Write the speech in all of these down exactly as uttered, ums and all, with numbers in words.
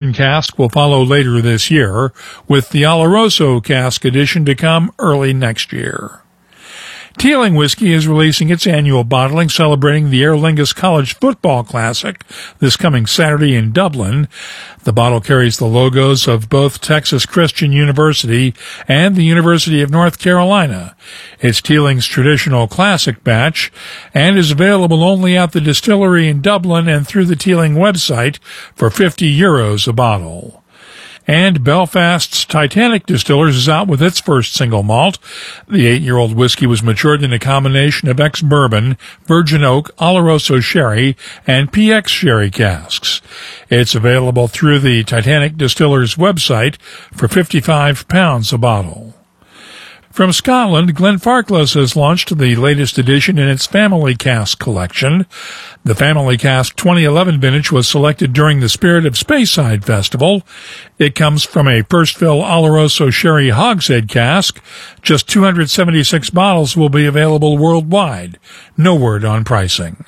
bourbon cask will follow later this year, with the Oloroso cask edition to come early next year. Teeling Whiskey is releasing its annual bottling celebrating the Aer Lingus College Football Classic this coming Saturday in Dublin. The bottle carries the logos of both Texas Christian University and the University of North Carolina. It's Teeling's traditional classic batch and is available only at the distillery in Dublin and through the Teeling website for fifty euros a bottle. And Belfast's Titanic Distillers is out with its first single malt. The eight-year-old whiskey was matured in a combination of ex-bourbon, virgin oak, Oloroso sherry, and P X sherry casks. It's available through the Titanic Distillers website for fifty-five pounds a bottle. From Scotland, Glenfarclas has launched the latest edition in its Family Cask collection. The Family Cask twenty eleven vintage was selected during the Spirit of Speyside Festival. It comes from a first fill Oloroso sherry hogshead cask. Just two hundred seventy-six bottles will be available worldwide. No word on pricing.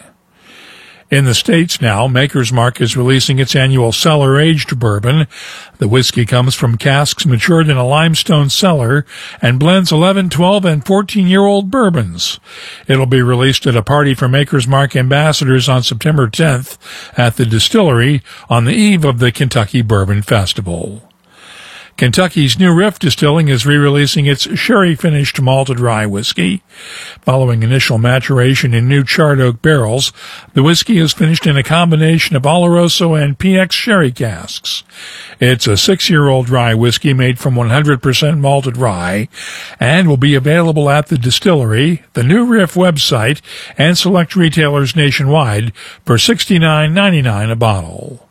In the States now, Maker's Mark is releasing its annual cellar-aged bourbon. The whiskey comes from casks matured in a limestone cellar and blends eleven, twelve, and fourteen-year-old bourbons. It'll be released at a party for Maker's Mark ambassadors on September tenth at the distillery on the eve of the Kentucky Bourbon Festival. Kentucky's New Riff Distilling is re-releasing its sherry-finished malted rye whiskey. Following initial maturation in new charred oak barrels, the whiskey is finished in a combination of Oloroso and P X sherry casks. It's a six-year-old rye whiskey made from one hundred percent malted rye and will be available at the distillery, the New Riff website, and select retailers nationwide for sixty-nine ninety-nine a bottle.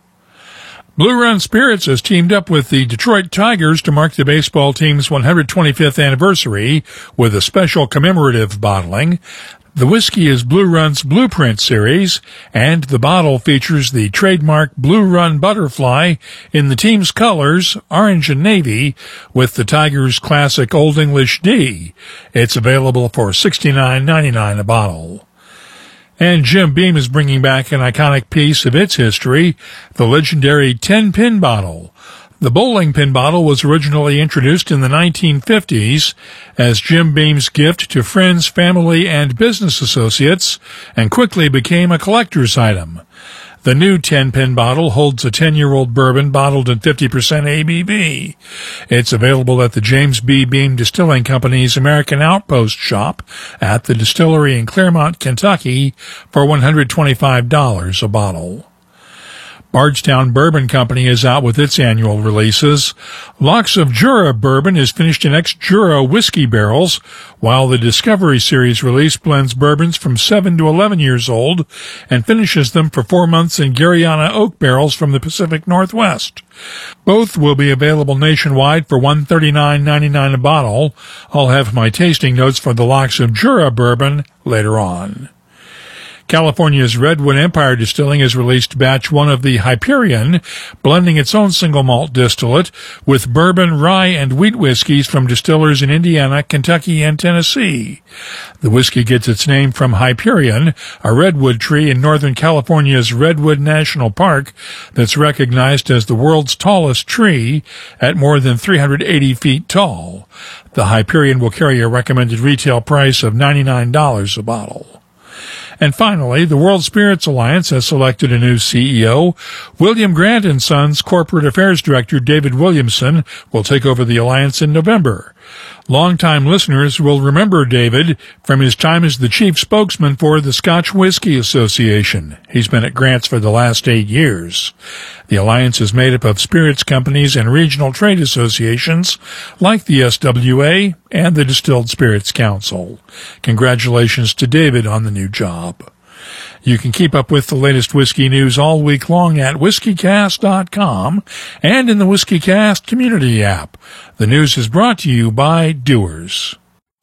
Blue Run Spirits has teamed up with the Detroit Tigers to mark the baseball team's one hundred twenty-fifth anniversary with a special commemorative bottling. The whiskey is Blue Run's Blueprint series, and the bottle features the trademark Blue Run Butterfly in the team's colors, orange and navy, with the Tigers' classic Old English D. It's available for sixty-nine ninety-nine a bottle. And Jim Beam is bringing back an iconic piece of its history, the legendary ten-pin bottle. The bowling pin bottle was originally introduced in the nineteen fifties as Jim Beam's gift to friends, family, and business associates, and quickly became a collector's item. The new ten-pin bottle holds a ten-year-old bourbon bottled at fifty percent A B V. It's available at the James B. Beam Distilling Company's American Outpost shop at the distillery in Claremont, Kentucky for one hundred twenty-five dollars a bottle. Bardstown Bourbon Company is out with its annual releases. Locks of Jura bourbon is finished in ex-Jura whiskey barrels, while the Discovery Series release blends bourbons from seven to eleven years old and finishes them for four months in Garyana oak barrels from the Pacific Northwest. Both will be available nationwide for one hundred thirty-nine ninety-nine a bottle. I'll have my tasting notes for the Locks of Jura bourbon later on. California's Redwood Empire Distilling has released batch one of the Hyperion, blending its own single malt distillate with bourbon, rye, and wheat whiskeys from distillers in Indiana, Kentucky, and Tennessee. The whiskey gets its name from Hyperion, a redwood tree in Northern California's Redwood National Park that's recognized as the world's tallest tree at more than three hundred eighty feet tall. The Hyperion will carry a recommended retail price of ninety-nine dollars a bottle. And finally, the World Spirits Alliance has selected a new C E O. William Grant and Sons Corporate Affairs Director David Williamson will take over the alliance in November. Longtime listeners will remember David from his time as the chief spokesman for the Scotch Whisky Association. He's been at Grant's for the last eight years. The alliance is made up of spirits companies and regional trade associations like the S W A and the Distilled Spirits Council. Congratulations to David on the new job. You can keep up with the latest whiskey news all week long at whiskey cast dot com and in the WhiskeyCast community app. The news is brought to you by Dewar's.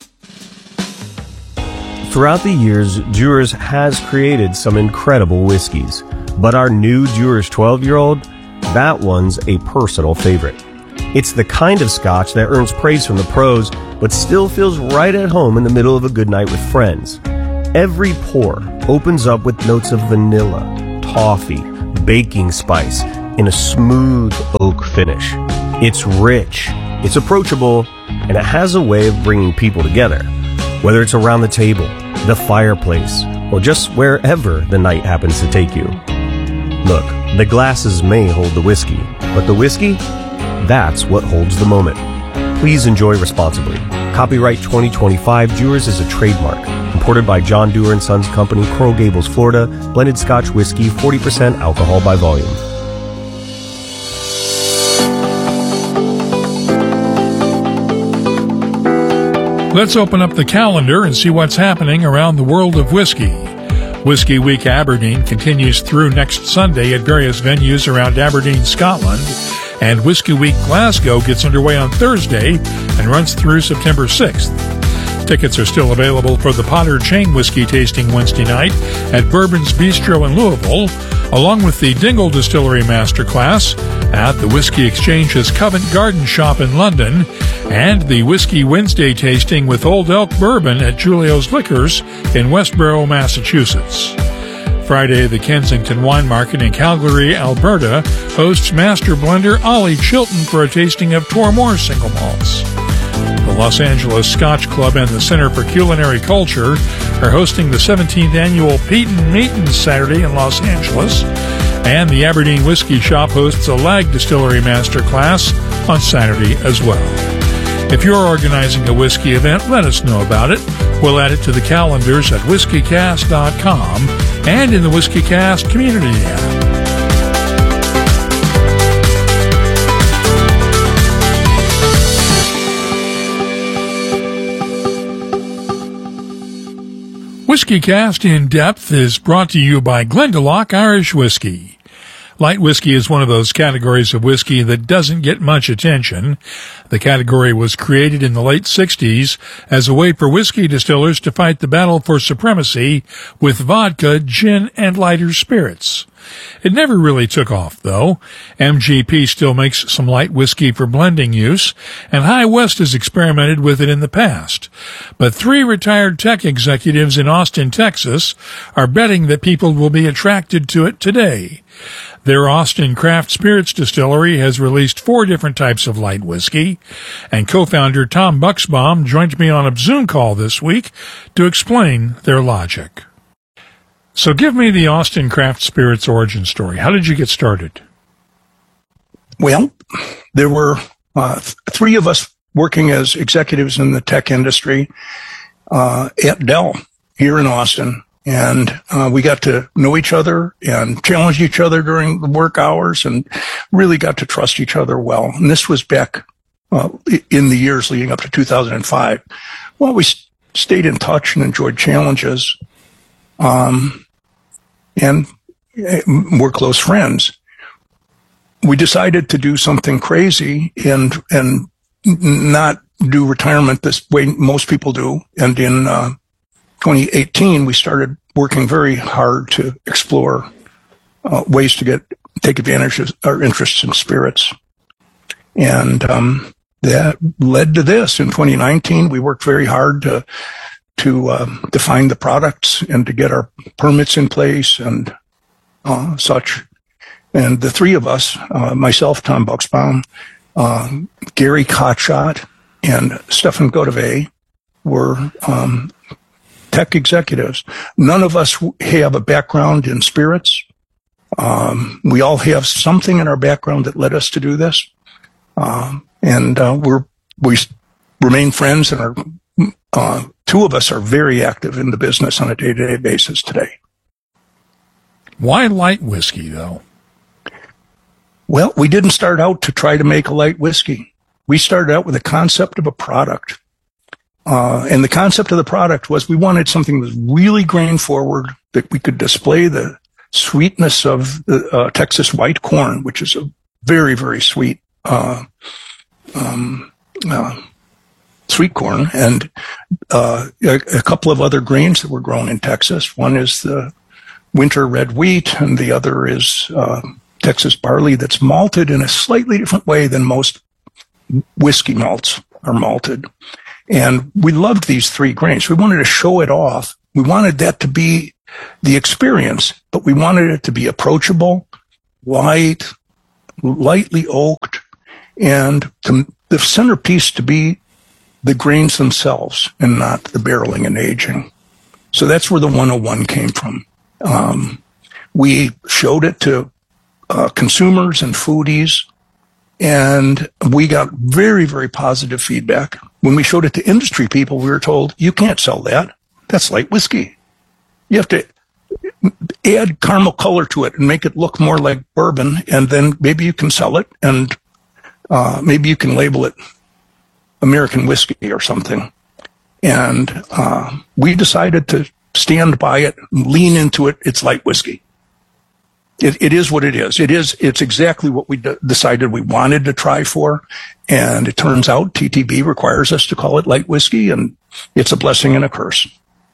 Throughout the years, Dewar's has created some incredible whiskeys, but our new Dewar's twelve-year-old, that one's a personal favorite. It's the kind of scotch that earns praise from the pros, but still feels right at home in the middle of a good night with friends. Every pour opens up with notes of vanilla, toffee, baking spice in a smooth, finish. It's rich, it's approachable, and it has a way of bringing people together, whether it's around the table, the fireplace, or just wherever the night happens to take you. Look, the glasses may hold the whiskey, but the whiskey, that's what holds the moment. Please enjoy responsibly. Copyright twenty twenty-five. Dewar's is a trademark. Imported by John Dewar and Sons Company, Coral Gables, Florida. Blended Scotch whiskey, forty percent alcohol by volume. Let's open up the calendar and see what's happening around the world of whiskey. Whiskey Week Aberdeen continues through next Sunday at various venues around Aberdeen, Scotland. And Whiskey Week Glasgow gets underway on Thursday and runs through September sixth. Tickets are still available for the Potter Chain Whiskey tasting Wednesday night at Bourbon's Bistro in Louisville, along with the Dingle Distillery Masterclass at the Whiskey Exchange's Covent Garden Shop in London, and the Whiskey Wednesday tasting with Old Elk Bourbon at Julio's Liquors in Westboro, Massachusetts. Friday, the Kensington Wine Market in Calgary, Alberta, hosts master blender Ollie Chilton for a tasting of Tormore single malts. The Los Angeles Scotch Club and the Center for Culinary Culture are hosting the seventeenth annual Peyton Meetings Saturday in Los Angeles, and the Aberdeen Whiskey Shop hosts a Lag Distillery Masterclass on Saturday as well. If you're organizing a whiskey event, let us know about it. We'll add it to the calendars at whiskey cast dot com and in the WhiskeyCast community app. WhiskeyCast In Depth is brought to you by Glendalough Irish Whiskey. Light whiskey is one of those categories of whiskey that doesn't get much attention. The category was created in the late sixties as a way for whiskey distillers to fight the battle for supremacy with vodka, gin, and lighter spirits. It never really took off, though. M G P still makes some light whiskey for blending use, and High West has experimented with it in the past. But three retired tech executives in Austin, Texas, are betting that people will be attracted to it today. Their Austin Craft Spirits Distillery has released four different types of light whiskey, and co-founder Tom Buxbaum joined me on a Zoom call this week to explain their logic. So give me the Austin Craft Spirits origin story. How did you get started? Well, there were uh, th- three of us working as executives in the tech industry uh, at Dell here in Austin. And uh, we got to know each other and challenge each other during the work hours and really got to trust each other well. And this was back uh, in the years leading up to two thousand five. Well, we st- stayed in touch and enjoyed challenges. Um, and we're close friends. We decided to do something crazy and and not do retirement this way most people do. And in uh, twenty eighteen, we started working very hard to explore uh, ways to get take advantage of our interests in spirits. And um, that led to this. In twenty nineteen, we worked very hard to to uh, define the products and to get our permits in place and uh, such. And the three of us, uh, myself, Tom Buxbaum, uh, Gary Kotshot, and Stefan Godeve, were um, tech executives. None of us have a background in spirits. Um, we all have something in our background that led us to do this. Um, and uh, we're, we remain friends, and are, uh, two of us are very active in the business on a day-to-day basis today. Why light whiskey, though? Well, we didn't start out to try to make a light whiskey. We started out with a concept of a product. Uh, and the concept of the product was we wanted something that was really grain forward, that we could display the sweetness of the uh, Texas white corn, which is a very, very sweet, uh, um, uh, sweet corn, and uh, a, a couple of other grains that were grown in Texas. One is the winter red wheat, and the other is uh, Texas barley that's malted in a slightly different way than most whiskey malts are malted. And we loved these three grains. We wanted to show it off. We wanted that to be the experience, but we wanted it to be approachable, light, lightly oaked, and to, the centerpiece to be the grains themselves and not the barreling and aging. So that's where the one oh one came from. Um, we showed it to uh, consumers and foodies, and we got very, very positive feedback. When we showed it to industry people, we were told, you can't sell that. That's light whiskey. You have to add caramel color to it and make it look more like bourbon, and then maybe you can sell it, and uh, maybe you can label it American whiskey or something. And uh, we decided to stand by it, lean into it. It's light whiskey. It, it is what it is. It is. It's exactly what we d- decided we wanted to try for, and it turns out T T B requires us to call it light whiskey, and it's a blessing and a curse.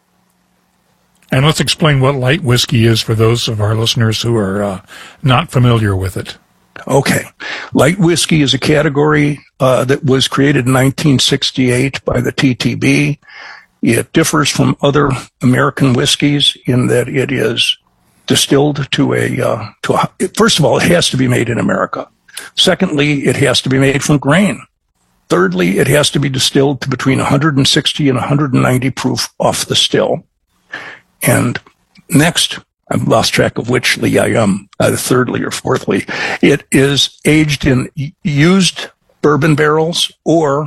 And let's explain what light whiskey is for those of our listeners who are uh, not familiar with it. Okay. Light whiskey is a category uh, that was created in nineteen sixty-eight by the T T B. It differs from other American whiskeys in that it is distilled to a, uh, to a, first of all, it has to be made in America. Secondly, it has to be made from grain. Thirdly, it has to be distilled to between one hundred sixty and one hundred ninety proof off the still. And next, I've lost track of whichly I am, either thirdly or fourthly, it is aged in used bourbon barrels or,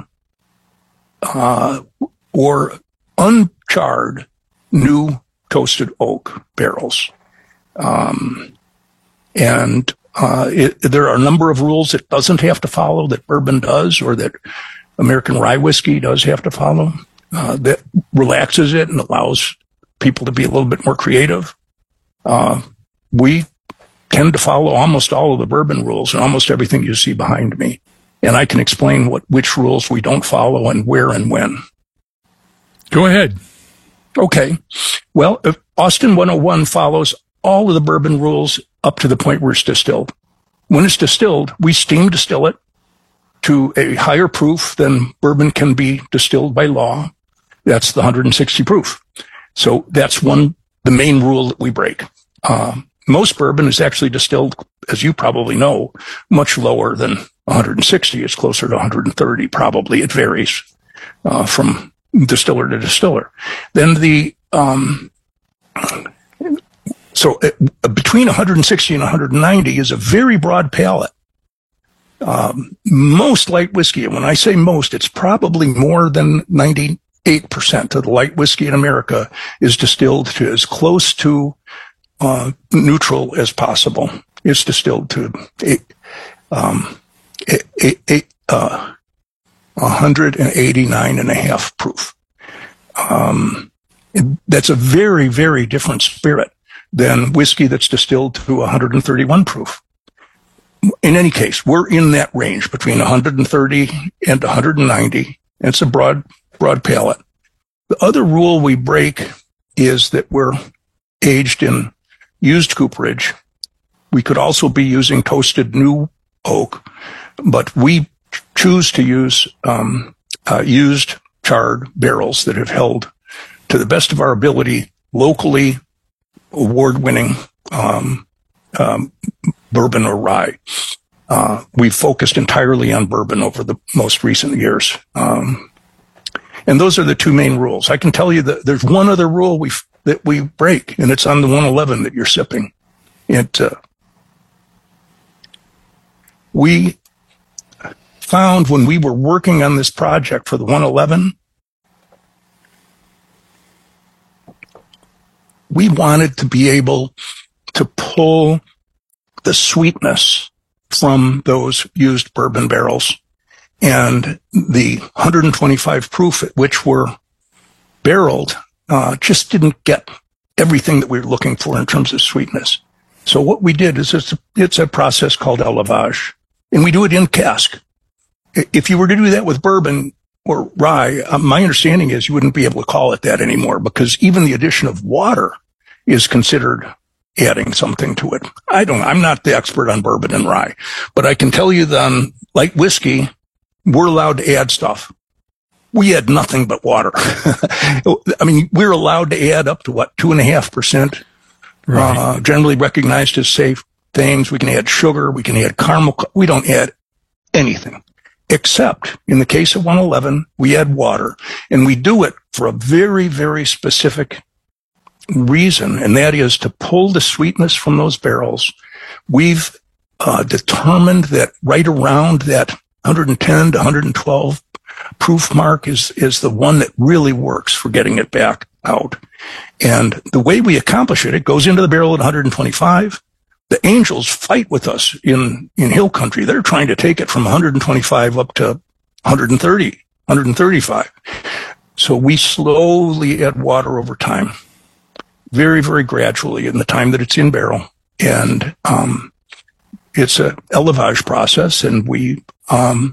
uh, or uncharred new toasted oak barrels. Um, and, uh, it, there are a number of rules it doesn't have to follow that bourbon does, or that American rye whiskey does have to follow, uh, that relaxes it and allows people to be a little bit more creative. Uh, we tend to follow almost all of the bourbon rules and almost everything you see behind me. And I can explain what, which rules we don't follow and where and when. Go ahead. Okay. Well, if Austin one oh one follows all of the bourbon rules up to the point where it's distilled. When it's distilled, we steam distill it to a higher proof than bourbon can be distilled by law. That's the one hundred sixty proof. So that's one, the main rule that we break. Uh, most bourbon is actually distilled, as you probably know, much lower than one hundred sixty. It's closer to one hundred thirty, probably. It varies uh, from distiller to distiller. Then the, um, so it, between one hundred sixty and one hundred ninety is a very broad palette. Um, most light whiskey, and when I say most, it's probably more than ninety-eight percent of the light whiskey in America is distilled to as close to uh, neutral as possible. It's distilled to a, um, a, a, a, uh, one hundred eighty-nine and a half proof. Um, that's a very, very different spirit than whiskey that's distilled to one hundred thirty-one proof. In any case, we're in that range between one hundred thirty and one hundred ninety. It's a broad, broad palette. The other rule we break is that we're aged in used cooperage. We could also be using toasted new oak, but we choose to use um, uh, used charred barrels that have held, to the best of our ability, locally award-winning um, um, bourbon or rye. Uh, we've focused entirely on bourbon over the most recent years. Um, and those are the two main rules. I can tell you that there's one other rule we that we break, and it's on the one eleven that you're sipping. It, uh, we found when we were working on this project for the one eleven, we wanted to be able to pull the sweetness from those used bourbon barrels, and the one hundred twenty-five proof at which we're barreled uh, just didn't get everything that we were looking for in terms of sweetness. So what we did is it's a, it's a process called élevage, and we do it in cask. If you were to do that with bourbon or rye, uh, my understanding is you wouldn't be able to call it that anymore, because even the addition of water is considered adding something to it. I don't, I'm not the expert on bourbon and rye, but I can tell you that on light whiskey, we're allowed to add stuff. We add nothing but water. I mean, we're allowed to add up to what, two and a half percent, right. uh, generally recognized as safe things. We can add sugar. We can add caramel. We don't add anything. except in the case of one eleven, we add water, and we do it for a very, very specific reason, and that is to pull the sweetness from those barrels. We've uh, determined that right around that one ten to one twelve proof mark is, is the one that really works for getting it back out. And the way we accomplish it, it goes into the barrel at one twenty-five. The Angels fight with us in, in hill country. They're trying to take it from one twenty-five up to one thirty, one thirty-five. So we slowly add water over time, very, very gradually in the time that it's in barrel. And, um, it's a élevage process, and we, um,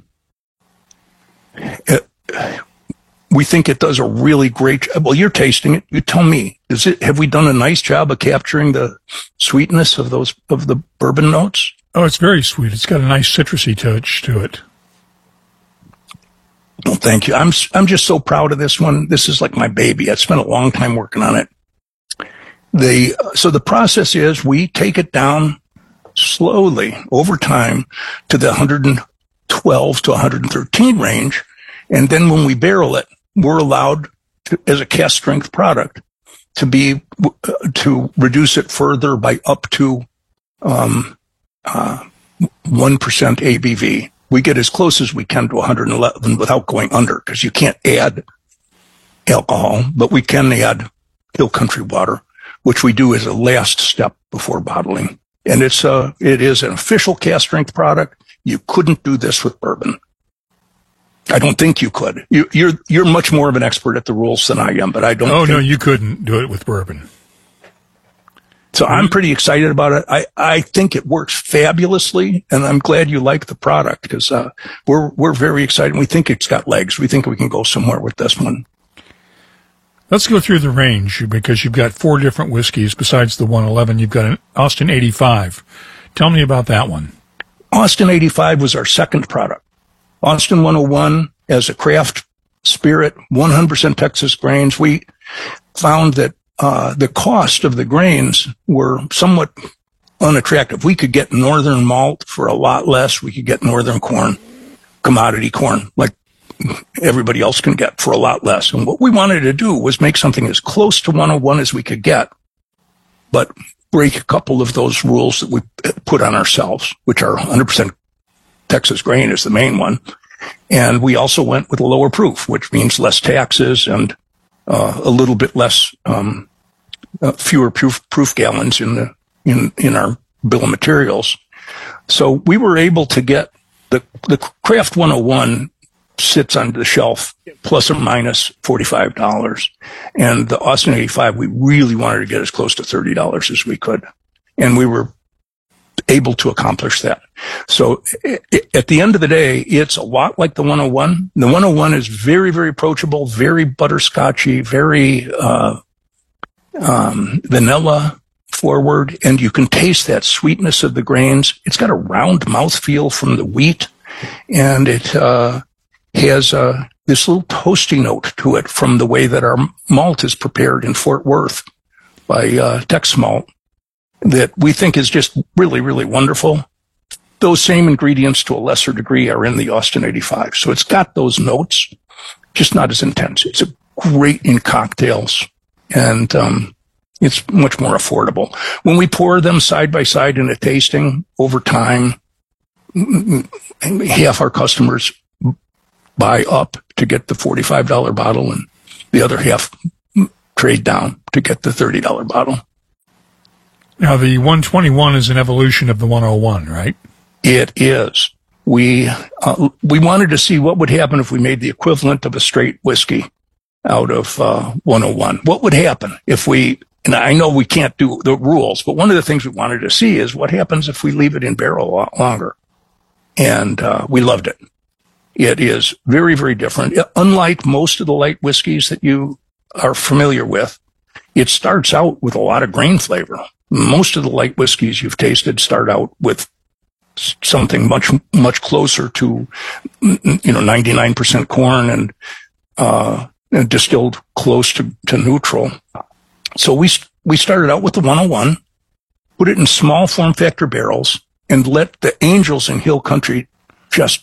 it, we think it does a really great job. Well, you're tasting it. You tell me, is it, have we done a nice job of capturing the sweetness of those, of the bourbon notes? Oh, it's very sweet. It's got a nice citrusy touch to it. Well, thank you. I'm, I'm just so proud of this one. This is like my baby. I spent a long time working on it. The, so the process is we take it down slowly over time to the one twelve to one thirteen range. And then when we barrel it, we're allowed to, as a cast strength product, to be, uh, to reduce it further by up to, um, uh, one percent A B V. We get as close as we can to one eleven without going under, because you can't add alcohol, but we can add hill country water, which we do as a last step before bottling. And it's a, it is an official cast strength product. You couldn't do this with bourbon. I don't think you could. You, you're, you're much more of an expert at the rules than I am, but I don't. Oh, think, no, you couldn't do it with bourbon. So I'm pretty excited about it. I, I think it works fabulously, and I'm glad you like the product, because, uh, we're, we're very excited. We think it's got legs. We think we can go somewhere with this one. Let's go through the range, because you've got four different whiskeys besides the one eleven. You've got an Austin eighty-five. Tell me about that one. Austin eighty-five was our second product. Austin one oh one as a craft spirit, one hundred percent Texas grains. We found that uh the cost of the grains were somewhat unattractive. We could get northern malt for a lot less. We could get northern corn, commodity corn, like everybody else can get for a lot less. And what we wanted to do was make something as close to one oh one as we could get, but break a couple of those rules that we put on ourselves, which are one hundred percent Texas grain is the main one. And we also went with a lower proof, which means less taxes and uh, a little bit less, um, uh, fewer proof, proof gallons in the, in, in our bill of materials. So we were able to get the, the Craft one oh one sits on the shelf plus or minus forty-five dollars. And the Austin eighty-five, we really wanted to get as close to thirty dollars as we could. And we were able to accomplish that. So at the end of the day, it's a lot like the one oh one. The one oh one is very, very approachable, very butterscotchy, very uh um vanilla forward, and you can taste that sweetness of the grains. It's got a round mouthfeel from the wheat, and it uh has uh, this little toasty note to it from the way that our malt is prepared in Fort Worth by uh, Tex Malt that we think is just really, really wonderful. Those same ingredients to a lesser degree are in the Austin eighty-five. So it's got those notes, just not as intense. It's a great in cocktails, and um, it's much more affordable. When we pour them side by side in a tasting over time, half our customers buy up to get the forty-five dollars bottle, and the other half trade down to get the thirty dollars bottle. Now, the one twenty-one is an evolution of the one oh one, right? It is. We uh, we wanted to see what would happen if we made the equivalent of a straight whiskey out of uh, one oh one. What would happen if we, and I know we can't do the rules, but one of the things we wanted to see is what happens if we leave it in barrel a lot longer. And uh, we loved it. It is very, very different. Unlike most of the light whiskeys that you are familiar with, it starts out with a lot of grain flavor. Most of the light whiskeys you've tasted start out with something much, much closer to, you know, ninety-nine percent corn and, uh, and distilled close to, to neutral. So we, we started out with the one oh one, put it in small form factor barrels, and let the Angels in hill country just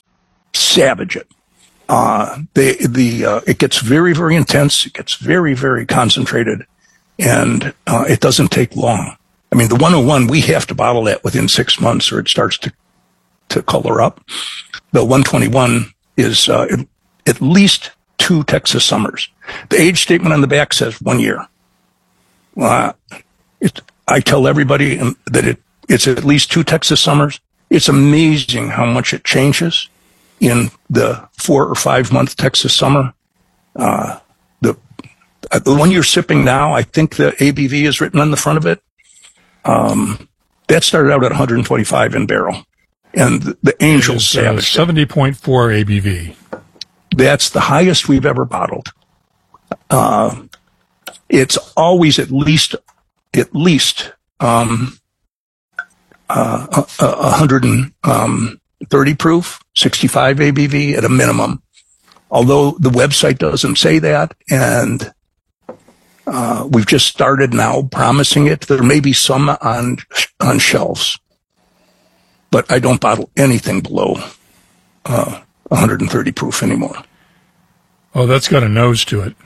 savage it. Uh, they, the, uh, it gets very, very intense. It gets very, very concentrated, and uh, it doesn't take long. I mean, the one oh one, we have to bottle that within six months or it starts to, to color up. The one twenty-one is uh, at, at least two Texas summers. The age statement on the back says one year. Uh, it, I tell everybody that it, it's at least two Texas summers. It's amazing how much it changes in the four or five month Texas summer. Uh, the, uh, the one you're sipping now, I think the A B V is written on the front of it. Um, that started out at one hundred twenty-five in barrel, and the, the Angel Savage uh, seventy point four A B V. That's the highest we've ever bottled. Uh, it's always at least, at least, um, uh, one hundred thirty proof, sixty-five A B V at a minimum. Although the website doesn't say that, and uh, we've just started now promising it. There may be some on on shelves, but I don't bottle anything below uh, one hundred thirty proof anymore. Oh, that's got a nose to it.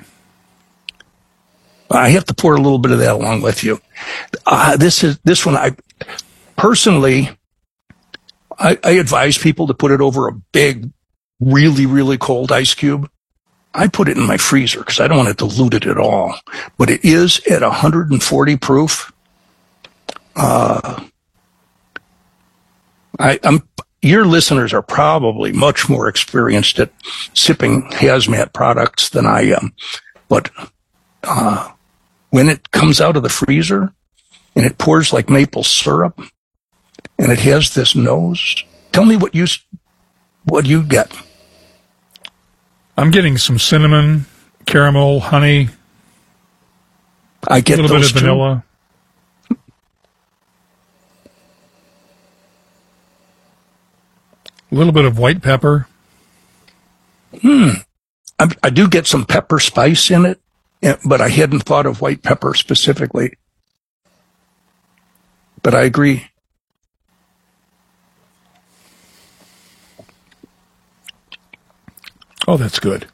I have to pour a little bit of that along with you. Uh, this is this one. I personally, I, I advise people to put it over a big, really, really cold ice cube. I put it in my freezer because I don't want it diluted at all. But it is at one hundred forty proof. Uh, I, I'm. Your listeners are probably much more experienced at sipping hazmat products than I am. But uh, when it comes out of the freezer and it pours like maple syrup and it has this nose, tell me what you what you get. I'm getting some cinnamon, caramel, honey. I get a little those bit of too. vanilla. A little bit of white pepper. Hmm. I, I do get some pepper spice in it, but I hadn't thought of white pepper specifically. But I agree. Oh, that's good.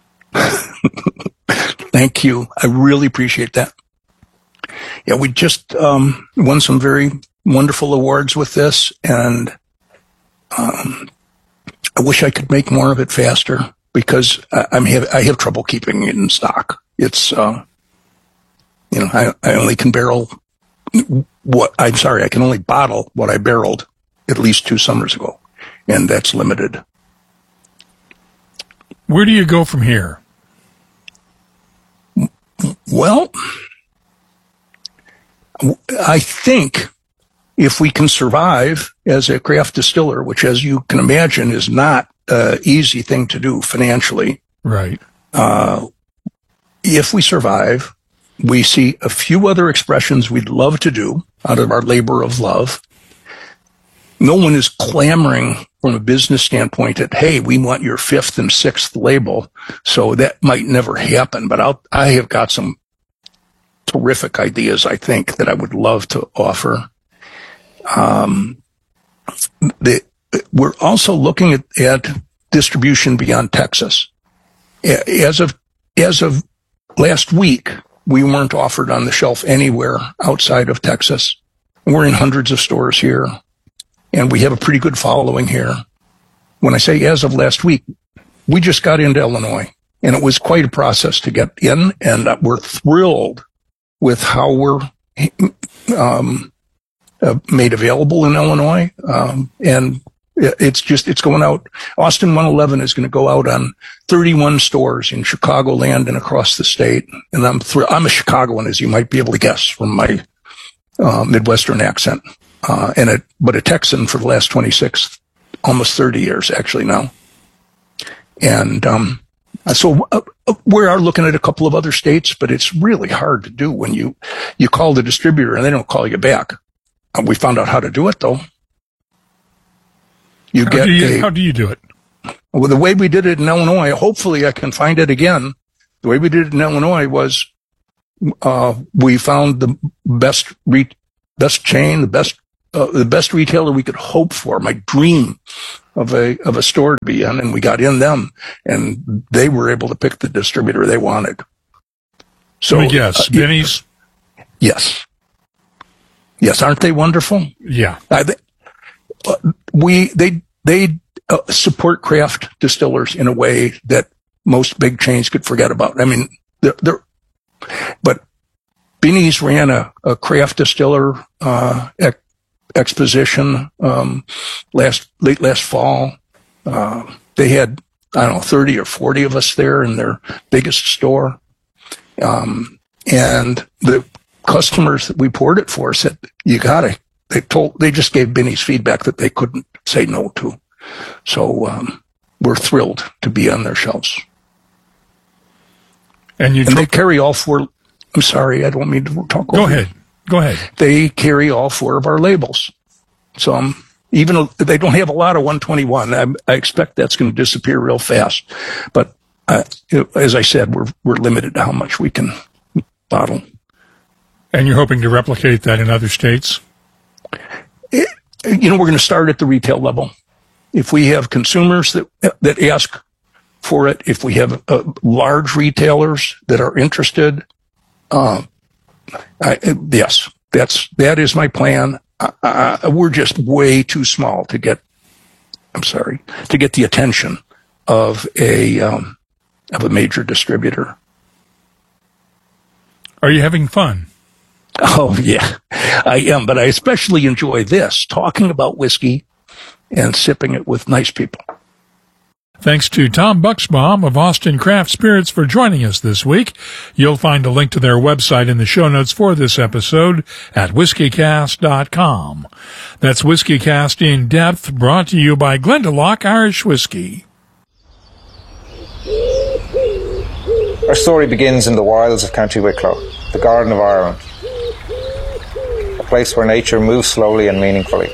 Thank you. I really appreciate that. Yeah, we just um, won some very wonderful awards with this, and um, I wish I could make more of it faster because I, I'm have, I have trouble keeping it in stock. It's, uh, you know, I, I only can barrel what, I'm sorry, I can only bottle what I barreled at least two summers ago, and that's limited. Where do you go from here? Well, I think if we can survive as a craft distiller, which, as you can imagine, is not an easy thing to do financially. Right. Uh, if we survive, we see a few other expressions we'd love to do out of our labor of love. No one is clamoring from a business standpoint that, hey, we want your fifth and sixth label. So that might never happen, but I'll, I have got some terrific ideas, I think, that I would love to offer. Um, the, we're also looking at, at distribution beyond Texas. As of, as of last week, we weren't offered on the shelf anywhere outside of Texas. We're in hundreds of stores here, and we have a pretty good following here. When I say as of last week, we just got into Illinois, and it was quite a process to get in, and we're thrilled with how we're um, uh, made available in Illinois. Um, and it's just, it's going out. Austin one eleven is going to go out on thirty-one stores in Chicagoland and across the state. And I'm thr- I'm a Chicagoan, as you might be able to guess from my uh, Midwestern accent. Uh, and it, but a Texan for the last twenty-six, almost thirty years actually now. And, um, so uh, we are looking at a couple of other states, but it's really hard to do when you, you call the distributor and they don't call you back. Uh, we found out how to do it though. You how get do you, a, how do you do it? Well, the way we did it in Illinois, hopefully I can find it again. The way we did it in Illinois was, uh, we found the best re- best chain, the best uh, the best retailer we could hope for, my dream of a of a store to be in, and we got in them, and they were able to pick the distributor they wanted. So let me guess, uh, Benny's? Yes. Yes, aren't they wonderful? Yeah. Uh, they, uh, we they they uh, support craft distillers in a way that most big chains could forget about. I mean, they're, they're but Benny's ran a, a craft distiller uh, ex- exposition um, last late last fall. Uh, they had, I don't know, thirty or forty of us there in their biggest store, um, and the customers that we poured it for said, "You got it." They told, they just gave Benny's feedback that they couldn't say no to. So um, we're thrilled to be on their shelves. And you and they carry all four. I'm sorry, I don't mean to talk Go over ahead. you. Go ahead. They carry all four of our labels. So um, even though they don't have a lot of one twenty-one, I, I expect that's going to disappear real fast. But uh, as I said, we're we're limited to how much we can bottle. And you're hoping to replicate that in other states? It, you know, we're going to start at the retail level. If we have consumers that that ask for it, if we have uh, large retailers that are interested, uh, I, yes, that's that is my plan. Uh, uh, we're just way too small to get. I'm sorry, to get the attention of a um, of a major distributor. Are you having fun? Oh, yeah, I am. But I especially enjoy this, talking about whiskey and sipping it with nice people. Thanks to Tom Bucksbaum of Austin Craft Spirits for joining us this week. You'll find a link to their website in the show notes for this episode at whiskey cast dot com. That's WhiskeyCast in Depth, brought to you by Glendalough Irish Whiskey. Our story begins in the wilds of County Wicklow, the Garden of Ireland. A place where nature moves slowly and meaningfully.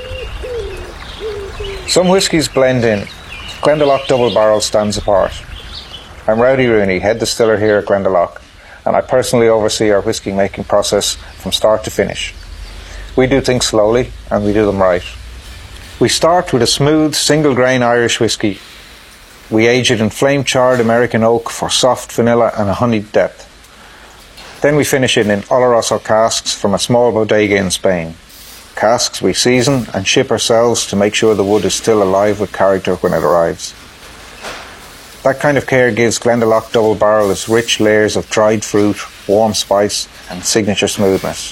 Some whiskies blend in. Glendalough Double Barrel stands apart. I'm Rowdy Rooney, head distiller here at Glendalough, and I personally oversee our whiskey making process from start to finish. We do things slowly, and we do them right. We start with a smooth, single-grain Irish whiskey. We age it in flame-charred American oak for soft vanilla and a honeyed depth. Then we finish it in Oloroso casks from a small bodega in Spain. Casks we season and ship ourselves to make sure the wood is still alive with character when it arrives. That kind of care gives Glendalough Double Barrel its rich layers of dried fruit, warm spice and signature smoothness.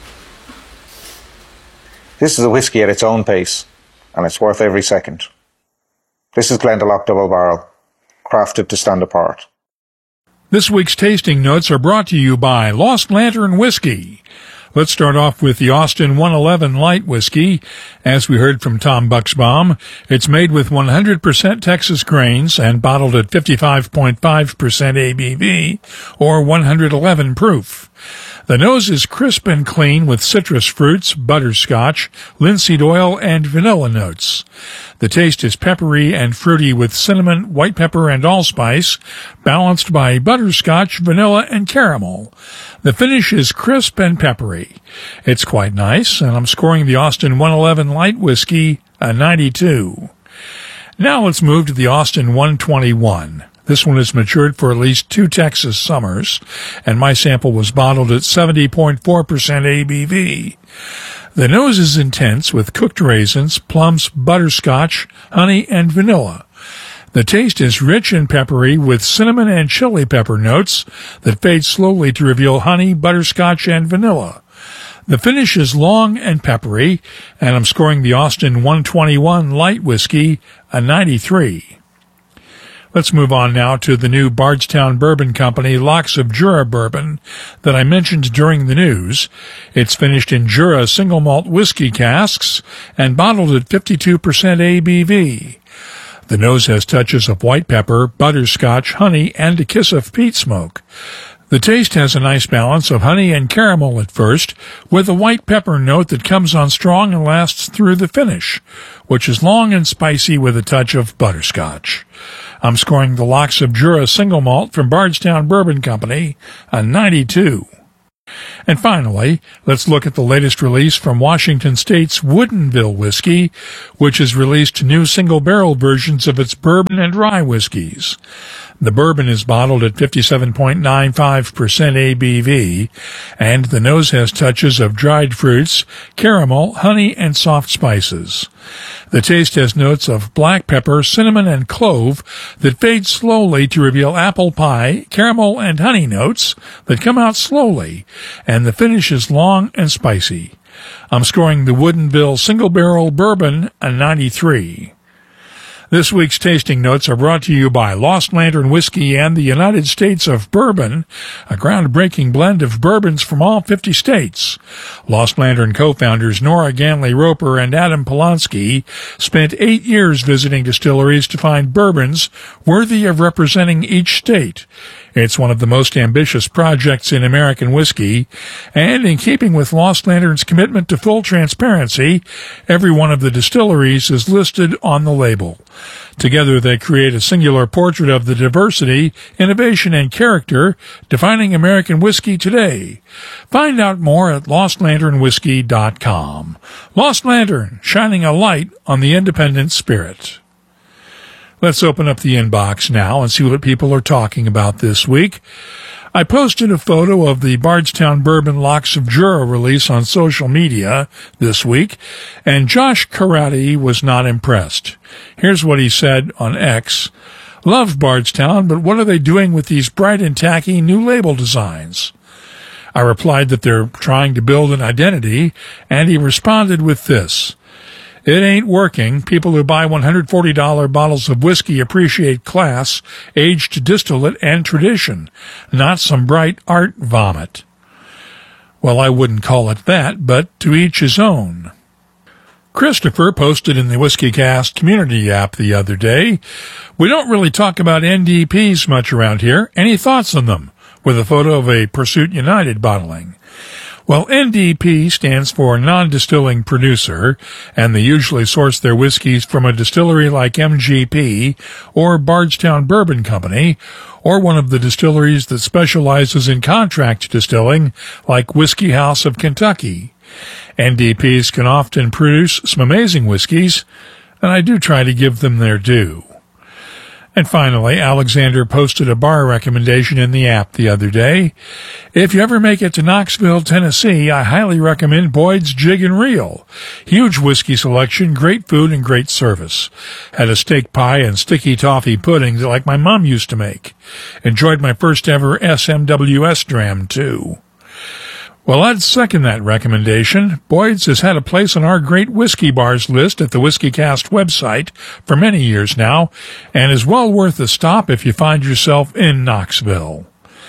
This is a whiskey at its own pace, and it's worth every second. This is Glendalough Double Barrel, crafted to stand apart. This week's tasting notes are brought to you by Lost Lantern Whiskey. Let's start off with the Austin one eleven Light Whiskey. As we heard from Tom Bucksbaum, it's made with one hundred percent Texas grains and bottled at fifty-five point five percent A B V, or one hundred eleven proof. The nose is crisp and clean with citrus fruits, butterscotch, linseed oil, and vanilla notes. The taste is peppery and fruity with cinnamon, white pepper, and allspice, balanced by butterscotch, vanilla, and caramel. The finish is crisp and peppery. It's quite nice, and I'm scoring the Austin one eleven Light Whiskey a ninety-two. Now let's move to the Austin one twenty-one. This one has matured for at least two Texas summers, and my sample was bottled at seventy point four percent A B V. The nose is intense with cooked raisins, plums, butterscotch, honey, and vanilla. The taste is rich and peppery with cinnamon and chili pepper notes that fade slowly to reveal honey, butterscotch, and vanilla. The finish is long and peppery, and I'm scoring the Austin one twenty-one Light Whiskey a ninety-three. Let's move on now to the new Bardstown Bourbon Company Locks of Jura Bourbon that I mentioned during the news. It's finished in Jura single malt whiskey casks and bottled at fifty-two percent A B V. The nose has touches of white pepper, butterscotch, honey, and a kiss of peat smoke. The taste has a nice balance of honey and caramel at first, with a white pepper note that comes on strong and lasts through the finish, which is long and spicy with a touch of butterscotch. I'm scoring the Locks of Jura single malt from Bardstown Bourbon Company a ninety-two. And finally, let's look at the latest release from Washington State's Woodinville Whiskey, which has released new single-barrel versions of its bourbon and rye whiskeys. The bourbon is bottled at fifty-seven point nine five percent A B V, and the nose has touches of dried fruits, caramel, honey, and soft spices. The taste has notes of black pepper, cinnamon, and clove that fade slowly to reveal apple pie, caramel, and honey notes that come out slowly, and the finish is long and spicy. I'm scoring the Woodinville Single Barrel Bourbon a ninety-three. This week's tasting notes are brought to you by Lost Lantern Whiskey and the United States of Bourbon, a groundbreaking blend of bourbons from all fifty states. Lost Lantern co-founders Nora Ganley Roper and Adam Polanski spent eight years visiting distilleries to find bourbons worthy of representing each state. It's one of the most ambitious projects in American whiskey, and in keeping with Lost Lantern's commitment to full transparency, every one of the distilleries is listed on the label. Together they create a singular portrait of the diversity, innovation, and character defining American whiskey today. Find out more at lost lantern whiskey dot com. Lost Lantern, shining a light on the independent spirit. Let's open up the inbox now and see what people are talking about this week. I posted a photo of the Bardstown Bourbon Locks of Jura release on social media this week, and Josh Karate was not impressed. Here's what he said on X. Love Bardstown, but what are they doing with these bright and tacky new label designs? I replied that they're trying to build an identity, and he responded with this. It ain't working. People who buy one hundred forty dollars bottles of whiskey appreciate class, aged distillate, and tradition, not some bright art vomit. Well, I wouldn't call it that, but to each his own. Christopher posted in the WhiskeyCast community app the other day, we don't really talk about N D Ps much around here. Any thoughts on them? With a photo of a Pursuit United bottling. Well, N D P stands for non-distilling producer, and they usually source their whiskeys from a distillery like M G P or Bardstown Bourbon Company, or one of the distilleries that specializes in contract distilling like Whiskey House of Kentucky. N D Ps can often produce some amazing whiskeys, and I do try to give them their due. And finally, Alexander posted a bar recommendation in the app the other day. If you ever make it to Knoxville, Tennessee, I highly recommend Boyd's Jig and Reel. Huge whiskey selection, great food, and great service. Had a steak pie and sticky toffee puddings like my mom used to make. Enjoyed my first ever S M W S dram, too. Well, I'd second that recommendation. Boyd's has had a place on our great whiskey bars list at the WhiskeyCast website for many years now, and is well worth a stop if you find yourself in Knoxville.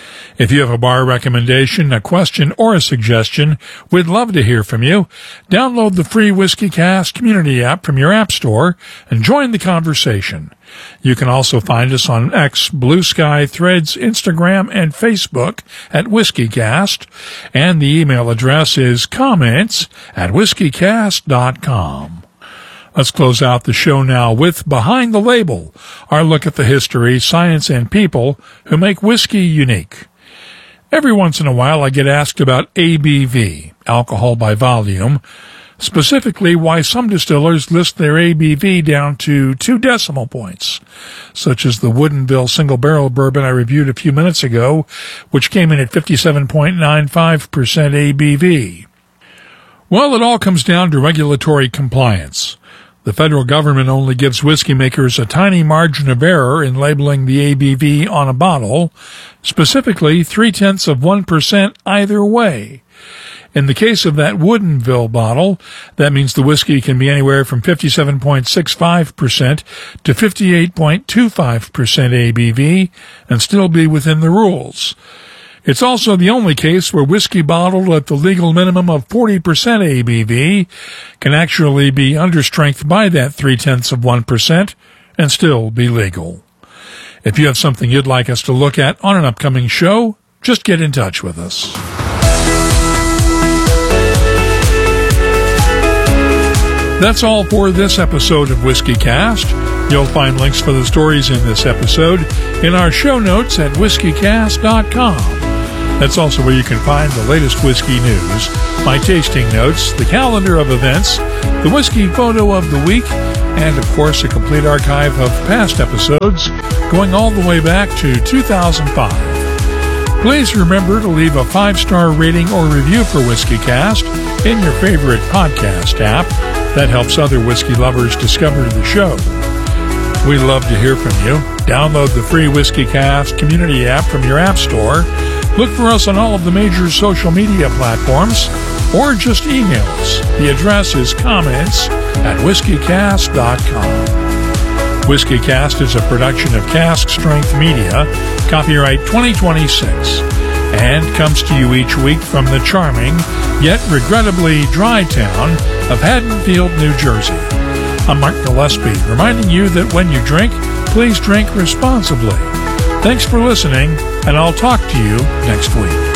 If you have a bar recommendation, a question, or a suggestion, we'd love to hear from you. Download the free WhiskeyCast community app from your app store and join the conversation. You can also find us on X, Blue Sky, Threads, Instagram, and Facebook at WhiskeyCast, and the email address is comments at whiskeycast dot com. Let's close out the show now with Behind the Label, our look at the history, science, and people who make whiskey unique. Every once in a while I get asked about A B V, alcohol by volume, specifically why some distillers list their A B V down to two decimal points, such as the Woodinville Single Barrel Bourbon I reviewed a few minutes ago, which came in at fifty-seven point nine five percent A B V. Well, it all comes down to regulatory compliance. The federal government only gives whiskey makers a tiny margin of error in labeling the A B V on a bottle, specifically three-tenths of one percent either way. In the case of that Woodinville bottle, that means the whiskey can be anywhere from fifty-seven point six five percent to fifty-eight point two five percent A B V and still be within the rules. It's also the only case where whiskey bottled at the legal minimum of forty percent A B V can actually be understrength by that three-tenths of one percent and still be legal. If you have something you'd like us to look at on an upcoming show, just get in touch with us. That's all for this episode of WhiskeyCast. You'll find links for the stories in this episode in our show notes at whiskeycast dot com. That's also where you can find the latest whiskey news, my tasting notes, the calendar of events, the whiskey photo of the week, and of course a complete archive of past episodes going all the way back to two thousand five. Please remember to leave a five-star rating or review for WhiskeyCast in your favorite podcast app. That helps other whiskey lovers discover the show. We'd love to hear from you. Download the free WhiskeyCast community app from your app store. Look for us on all of the major social media platforms, or just email us. The address is comments at whiskey cast dot com. WhiskeyCast is a production of Cask Strength Media, copyright twenty twenty-six, and comes to you each week from the charming, yet regrettably dry town of Haddonfield, New Jersey. I'm Mark Gillespie, reminding you that when you drink, please drink responsibly. Thanks for listening, and I'll talk to you next week.